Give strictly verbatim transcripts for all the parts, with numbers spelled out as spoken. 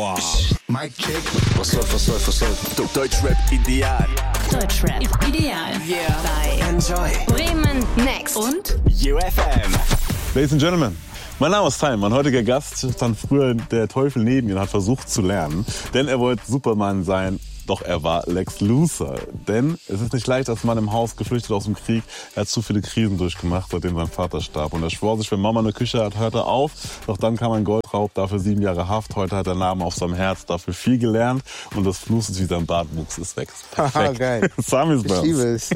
Boah. Mic check. Was läuft, was läuft, was läuft? Deutschrap ideal. Deutschrap ideal. Yeah. Bei Enjoy. Bremen Next und U F M. Ladies and Gentlemen, mein Name ist Time. Mein heutiger Gast stand früher der Teufel neben ihn und hat versucht zu lernen. Denn er wollte Superman sein, doch er war Lex Luthor. Denn es ist nicht leicht als Mann im Haus, geflüchtet aus dem Krieg. Er hat zu viele Krisen durchgemacht, seitdem sein Vater starb. Und er schwor sich, wenn Mama eine Küche hat, hört er auf. Doch dann kam ein Goldraub, dafür sieben Jahre Haft. Heute hat er Namen auf seinem Herz, dafür viel gelernt. Und das Fluss ist wie sein Bartwuchs, es wächst. Haha, geil. Sami's Ich liebe es.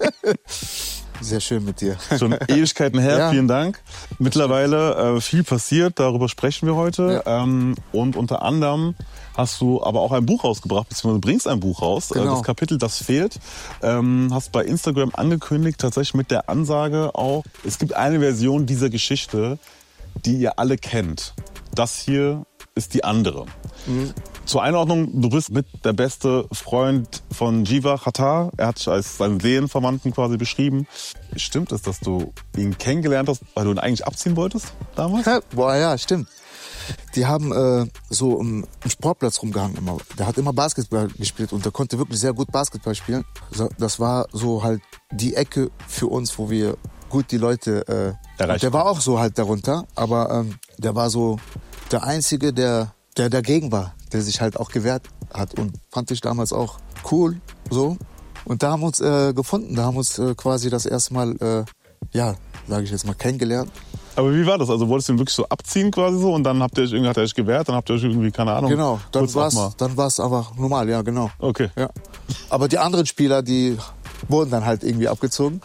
Sehr schön mit dir. Schon Ewigkeiten her, Ja. vielen Dank. Mittlerweile äh, viel passiert, darüber sprechen wir heute. Ja. Ähm, und unter anderem hast du aber auch ein Buch rausgebracht, beziehungsweise bringst ein Buch raus. Äh, Genau. Das Kapitel, das fehlt. Ähm, hast bei Instagram angekündigt, tatsächlich mit der Ansage auch, es gibt eine Version dieser Geschichte, die ihr alle kennt. Das hier ist die andere. Mhm. Zur Einordnung, du bist mit der beste Freund von Jiva Khattar. Er hat dich als seinen Seelenverwandten quasi beschrieben. Stimmt es, dass du ihn kennengelernt hast, weil du ihn eigentlich abziehen wolltest damals? Boah, ja, stimmt. Die haben äh, so im, im Sportplatz rumgehangen immer. Der hat immer Basketball gespielt und der konnte wirklich sehr gut Basketball spielen. So, das war so halt die Ecke für uns, wo wir gut die Leute... Äh, Erreicht. der war auch so halt darunter, aber ähm, der war so der Einzige, der, der dagegen war, der sich halt auch gewehrt hat und fand ich damals auch cool, so. Und da haben wir uns äh, gefunden, da haben wir uns äh, quasi das erste Mal, äh, ja, sage ich jetzt mal, kennengelernt. Aber wie war das? Also wolltest du ihn wirklich so abziehen quasi so und dann habt ihr euch irgendwie, hat er euch gewehrt, dann habt ihr euch irgendwie, keine Ahnung. Genau, dann kurz war's, auch mal- dann war's einfach normal, ja, genau. Okay. Ja. Aber die anderen Spieler, die wurden dann halt irgendwie abgezogen.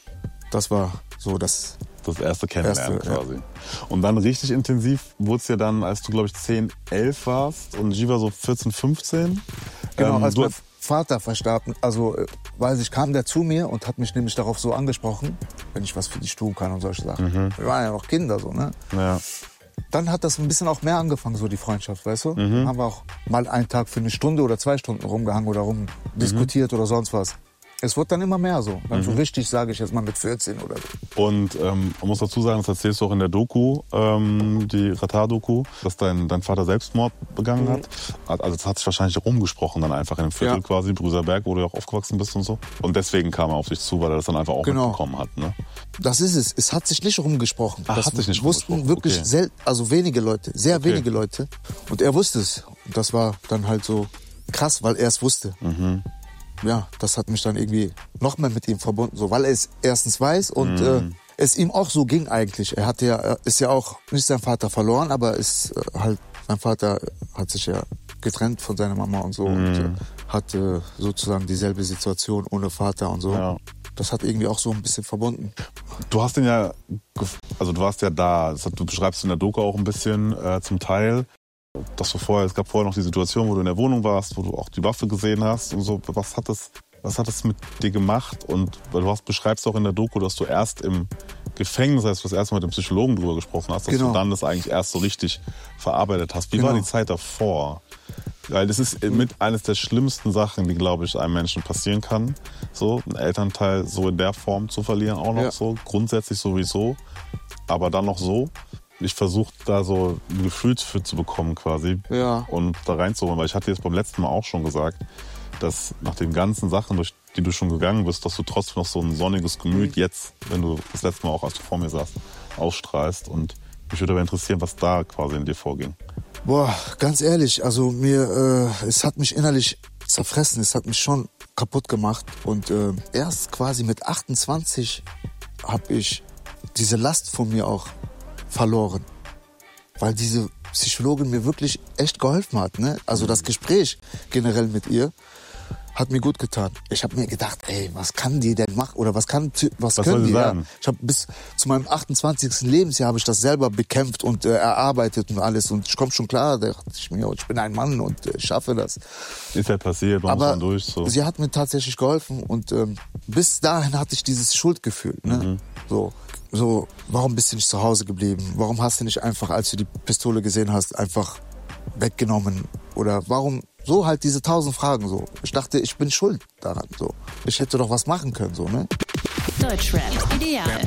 Das war so das. Das erste Kennenlernen Erste, ja. quasi. Und dann richtig intensiv wurde es ja dann, als du, glaube ich, zehn, elf warst und Jiva so vierzehn, fünfzehn. Genau, Ähm, als du mein hast- Vater verstarb, also äh, weiß ich, kam der zu mir und hat mich nämlich darauf so angesprochen, wenn ich was für dich tun kann und solche Sachen. Mhm. Wir waren ja noch Kinder so, ne? Ja. Dann hat das ein bisschen auch mehr angefangen, so die Freundschaft, weißt du? Mhm. Dann haben wir auch mal einen Tag für eine Stunde oder zwei Stunden rumgehangen oder rum diskutiert oder sonst was. Es wird dann immer mehr so. Dann Mhm. so richtig, sage ich jetzt mal, mit vierzehn oder so. Und ähm, man muss dazu sagen, das erzählst du auch in der Doku, ähm, die Khattar-Doku, dass dein, dein Vater Selbstmord begangen hat. Also das hat sich wahrscheinlich rumgesprochen dann einfach in dem Viertel Ja. quasi, Brüserberg, wo du ja auch aufgewachsen bist und so. Und deswegen kam er auf dich zu, weil er das dann einfach auch Genau. mitbekommen hat. Ne? Das ist es. Es hat sich nicht rumgesprochen. Ah, das hat sich nicht wussten rumgesprochen. wirklich Okay. sel also wenige Leute, sehr Okay. wenige Leute. Und er wusste es. Und das war dann halt so krass, weil er es wusste. Mhm. Ja, das hat mich dann irgendwie noch mehr mit ihm verbunden, so, weil er es erstens weiß und Mhm. äh, es ihm auch so ging eigentlich. Er hatte ja, er ist ja auch nicht sein Vater verloren, aber ist äh, halt, sein Vater hat sich ja getrennt von seiner Mama und so und äh, hatte sozusagen dieselbe Situation ohne Vater und so. Ja. Das hat irgendwie auch so ein bisschen verbunden. Du hast den ja, gef- also du warst ja da, das hat, du beschreibst in der Doku auch ein bisschen äh, zum Teil, dass du vorher, es gab vorher noch die Situation, wo du in der Wohnung warst, wo du auch die Waffe gesehen hast und so. Was hat das, was hat das mit dir gemacht? Und weil du hast, beschreibst auch in der Doku, dass du erst im Gefängnis, als du das erste Mal mit dem Psychologen drüber gesprochen hast, dass Genau. du dann das eigentlich erst so richtig verarbeitet hast. Wie war Genau. die Zeit davor? Weil das ist mit eines der schlimmsten Sachen, die, glaube ich, einem Menschen passieren kann. So, einen Elternteil so in der Form zu verlieren, auch noch Ja. so. Grundsätzlich sowieso. Aber dann noch so. Ich versuche da so ein Gefühl für zu bekommen quasi. Ja. Und da reinzuholen. Weil ich hatte jetzt beim letzten Mal auch schon gesagt, dass nach den ganzen Sachen, durch die du schon gegangen bist, dass du trotzdem noch so ein sonniges Gemüt jetzt, wenn du das letzte Mal auch, als du vor mir saßt, ausstrahlst. Und mich würde aber interessieren, was da quasi in dir vorging. Boah, ganz ehrlich, also mir, äh, es hat mich innerlich zerfressen, es hat mich schon kaputt gemacht. Und äh, erst quasi mit achtundzwanzig habe ich diese Last von mir auch verloren. Weil diese Psychologin mir wirklich echt geholfen hat. Ne? Also das Gespräch generell mit ihr hat mir gut getan. Ich habe mir gedacht, ey, was kann die denn machen? Oder was kann, was, Was können soll sie die? Ja. sagen? Ich habe bis zu meinem achtundzwanzigsten Lebensjahr habe ich das selber bekämpft und äh, erarbeitet und alles. Und ich komme schon klar, da dachte ich mir, ich bin ein Mann und äh, schaffe das. Ist ja passiert, man muss Aber dann durch. So. sie hat mir tatsächlich geholfen und ähm, bis dahin hatte ich dieses Schuldgefühl. Ne? Mhm. So, so, warum bist du nicht zu Hause geblieben? Warum hast du nicht einfach, als du die Pistole gesehen hast, einfach weggenommen? Oder warum so halt diese tausend Fragen so? Ich dachte, ich bin schuld daran. So, ich hätte doch was machen können. So, ne? Deutschrap ideal.